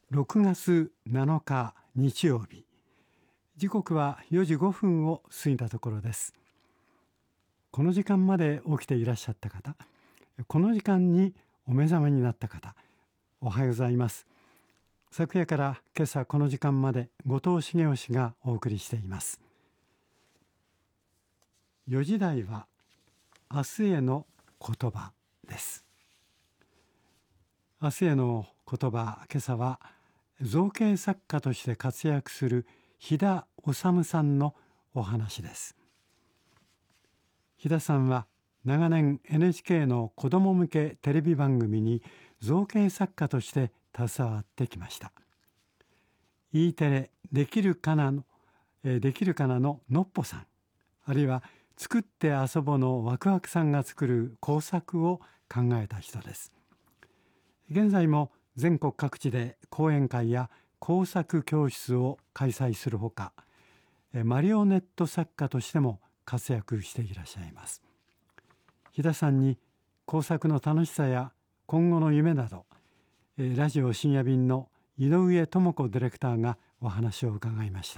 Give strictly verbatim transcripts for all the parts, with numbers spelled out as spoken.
ろくがつなのか日曜日、時刻はよじごふんを過ぎたところです。この時間まで起きていらっしゃった方、この時間にお目覚めになった方、おはようございます。昨夜から今朝この時間まで後藤茂雄氏がお送りしています。よじ台は明日への言葉です。明日への言葉、今朝は造形作家として活躍する飛田治さんのお話です。飛田さんは長年 エヌエイチケー の子ども向けテレビ番組に造形作家として携わってきました。E テレできるかなの、えー、できるかなののっぽさん、あるいは作って遊ぼのワクワクさんが作る工作を考えた人です。現在も全国各地で講演会や工作教室を開催するほか、マリオネット作家としても活躍していらっしゃいます。飛田さんに工作の楽しさや今後の夢など、ラジオ深夜便の井上智子ディレクターがお話を伺いました。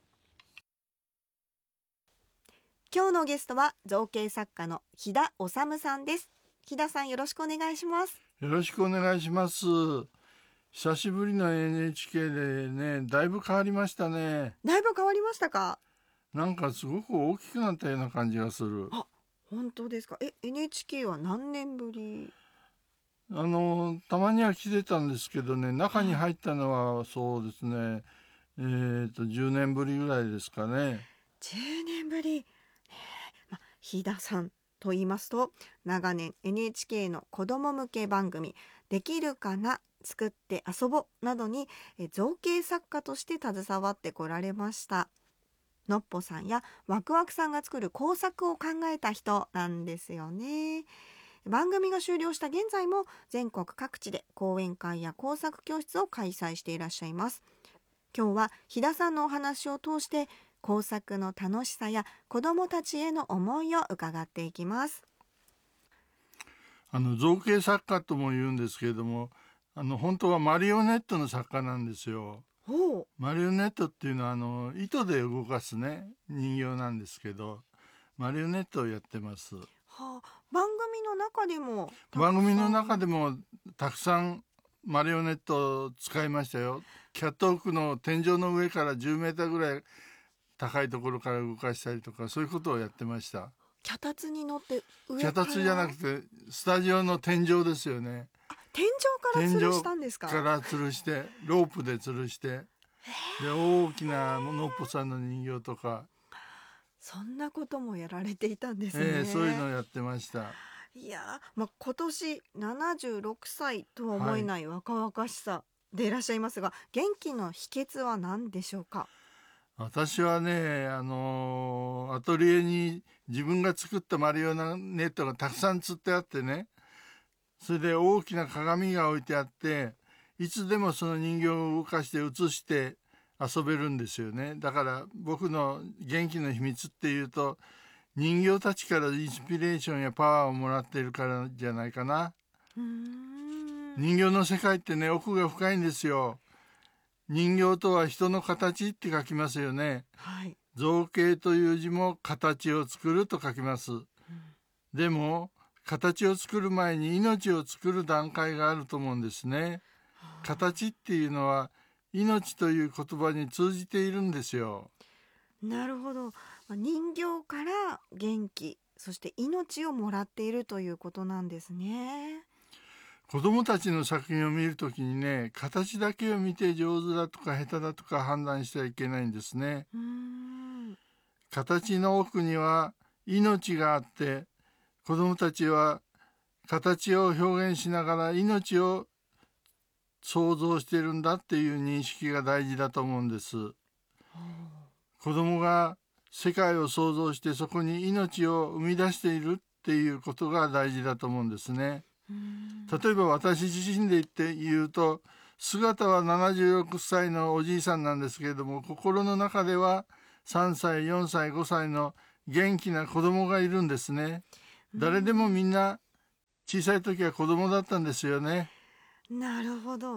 今日のゲストは造形作家の飛田治さんです。飛田さん、よろしくお願いします。 よろしくお願いします。久しぶりの エヌエイチケー でね、だいぶ変わりましたね。 だいぶ変わりましたか？ なんかすごく大きくなったような感じがする。 あ、本当ですか？え、エヌエイチケー は何年ぶり？ あのたまには来てたんですけどね、中に入ったのはそうですね、えーとじゅうねんぶりぐらいですかね。 じゅうねんぶり、ま、飛田さんと言いますと、長年 エヌエイチケー の子ども向け番組できるかな、作って遊ぼなどに造形作家として携わってこられました。のっぽさんやワクワクさんが作る工作を考えた人なんですよね。番組が終了した現在も全国各地で講演会や工作教室を開催していらっしゃいます。今日は飛田さんのお話を通して工作の楽しさや子どもたちへの思いを伺っていきます。 あの造形作家とも言うんですけれども、あの本当はマリオネットの作家なんですよ。 ほう。 マリオネットっていうのはあの糸で動かすね人形なんですけど、マリオネットをやってます。はあ、番組の中でも番組の中でもたくさんマリオネットを使いましたよ。キャットウォークの天井の上からじゅうメーターぐらい高いところから動かしたりとか、そういうことをやってました。 脚立に乗って上から、 脚立じゃなくてスタジオの天井ですよね。 あ、天井から吊るしたんですか？ 天井から吊るして、ロープで吊るして、で大きなのっぽさんの人形とか、 そんなこともやられていたんですね。 えー、そういうのをやってました。 いや、まあ、今年ななじゅうろくさいとは思えない若々しさでいらっしゃいますが、はい、元気の秘訣は何でしょうか？ 私はね、あのー、アトリエに自分が作ったマリオネットがたくさん吊ってあってね、それで大きな鏡が置いてあって、いつでもその人形を動かして映して遊べるんですよね。だから僕の元気の秘密っていうと、人形たちからインスピレーションやパワーをもらっているからじゃないかな。 うーん、 人形の世界ってね、奥が深いんですよ。人形とは人の形って書きますよね。 はい、 造形という字も形を作ると書きます。うん、でも形を作る前に命を作る段階があると思うんですね。形っていうのは命という言葉に通じているんですよ。 なるほど。人形から元気、そして命をもらっているということなんですね。 子供たちの作品を見るときにね、形だけを見て上手だとか下手だとか判断してはいけないんですね。 うーん、 形の奥には命があって、子供たちは形を表現しながら命を想像しているんだっていう認識が大事だと思うんです。子供が世界を想像してそこに命を生み出しているっていうことが大事だと思うんですね。例えば私自身で言って言うと、姿はななじゅうろくさいのおじいさんなんですけれども、心の中ではさんさい、よんさい、ごさいの元気な子供がいるんですね。誰でもみんな小さい時は子供だったんですよね。 なるほど。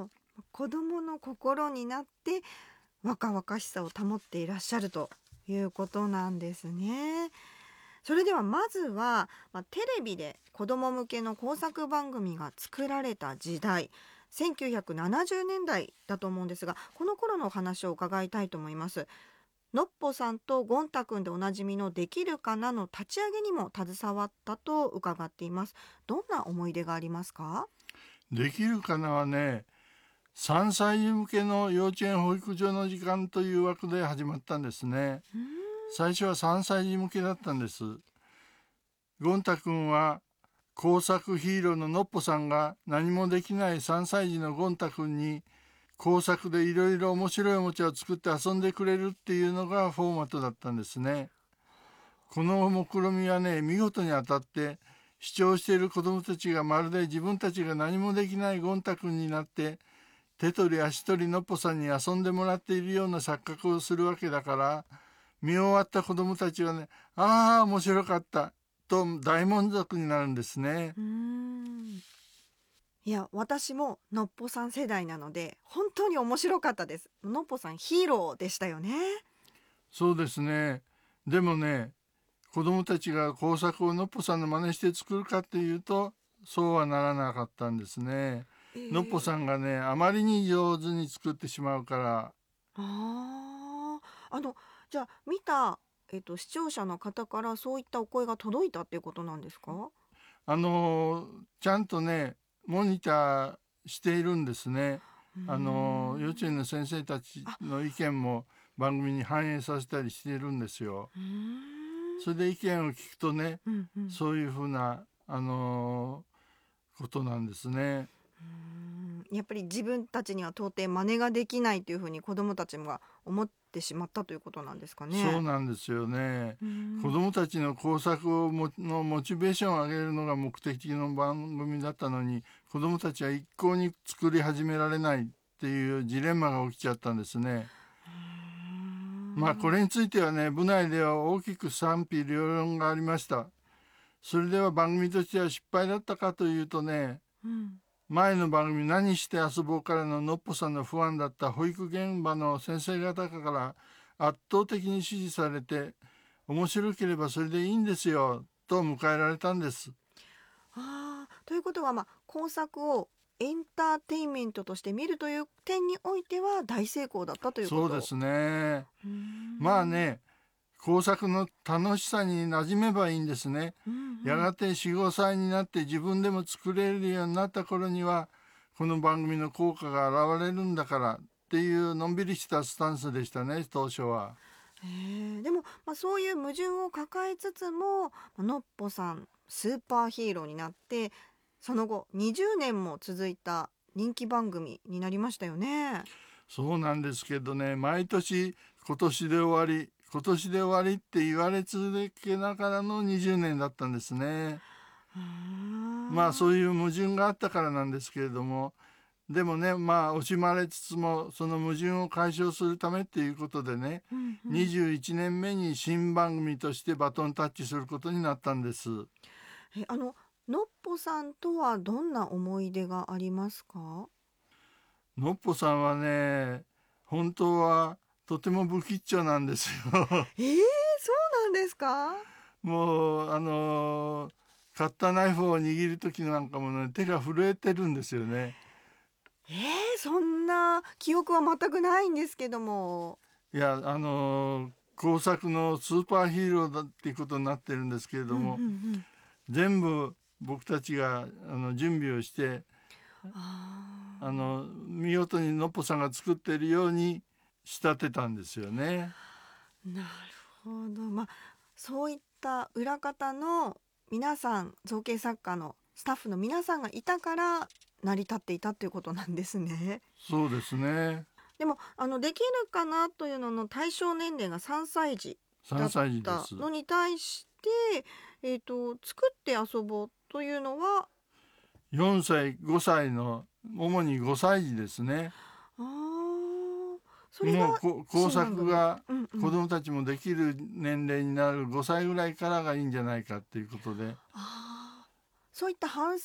子どもの心になって若々しさを保っていらっしゃるということなんですね。それではまずは、まあ、テレビで子ども向けの工作番組が作られた時代、せんきゅうひゃくななじゅうねんだいだと思うんですが、この頃のお話を伺いたいと思います。のっぽさんとゴン太くんでおなじみのできるかなの立ち上げにも携わったと伺っています。どんな思い出がありますか？ できるかなはね、さんさい児向けの幼稚園保育所の時間という枠で始まったんですね。最初はさんさい児向けだったんです。ゴン太くんは工作ヒーローののっぽさんが何もできないさんさい児のゴン太くんに工作でいろいろ面白いおもちゃを作って遊んでくれるっていうのがフォーマットだったんですね。この目論みはね、見事に当たって視聴している子どもたちがまるで自分たちが何もできないゴン太くんになって手取り足取りのっぽさんに遊んでもらっているような錯覚をするわけだから、見終わった子どもたちはね、ああ面白かったと大満足になるんですね。 うーんいや、私ものっぽさん世代なので本当に面白かったです。のっぽさんヒーローでしたよね。 そうですね。でもね、子どもたちが工作をのっぽさんの真似して作るかっていうと、そうはならなかったんですね。 えーのっぽさんがね、あまりに上手に作ってしまうから。 あーあのじゃあ見た、えっと、視聴者の方からそういったお声が届いたっていうことなんですか？ あのちゃんとねモニターしているんですね。あの幼稚園の先生たちの意見も番組に反映させたりしているんですよ。 うーんそれで意見を聞くとね、 うんうんそういうふうなあのことなんですね。 うーんやっぱり自分たちには到底真似ができないというふうに子どもたちが思ってしまったということなんですかね。 そうなんですよね。 うーん子どもたちの工作をものモチベーションを上げるのが目的の番組だったのに、子どもたちは一向に作り始められないっていうジレンマが起きちゃったんですね。まあこれについてはね、部内では大きく賛否両論がありました。それでは番組としては失敗だったかというとね、 うん前の番組何して遊ぼうからののっぽさんの不安だった保育現場の先生方から圧倒的に支持されて、面白ければそれでいいんですよと迎えられたんです。 あーということは、まあ、工作をエンターテインメントとして見るという点においては大成功だったということ。 そうですね。 うーんまあね、工作の楽しさに馴染めばいいんですね。 うんうんやがてよん、ごさいになって自分でも作れるようになった頃には、この番組の効果が現れるんだからっていうのんびりしたスタンスでしたね、当初は。 へーでも、まあ、そういう矛盾を抱えつつものっぽさんスーパーヒーローになってその後にじゅうねんも続いた人気番組になりましたよね。 そうなんですけどね、毎年今年で終わり今年で終わりって言われ続けながらのにじゅうねんだったんですね。 うーんまあそういう矛盾があったからなんですけれども、でもね、まあ惜しまれつつもその矛盾を解消するためっていうことでね、 うんうんにじゅういちねんめに新番組としてバトンタッチすることになったんです。 えあののっぽさんとはどんな思い出がありますか？ のっぽさんはね、本当はとても不吉祥なんですよ。 えー、そうなんですか？ もうあのーカッターナイフを握る時なんかもね、手が震えてるんですよね。 えー、そんな記憶は全くないんですけども。 いやあのー工作のスーパーヒーローだっていうことになってるんですけれども、 うんうんうん全部僕たちがあの準備をしてあーあの見事にのっぽさんが作っているように仕立てたんですよね。 なるほど、まあ、そういった裏方の皆さん造形作家のスタッフの皆さんがいたから成り立っていたということなんですね。 そうですね。 でもあのできるかなというのの対象年齢がさんさい児だ 3 っ歳児です。 たのに対して、えー、と作って遊ぼうというのはよんさいごさいの主にごさい児ですね。 あーそれがもうこ工作がうんうん子どもたちもできる年齢になるごさいぐらいからがいいんじゃないかっていうことで、 あーそういった反省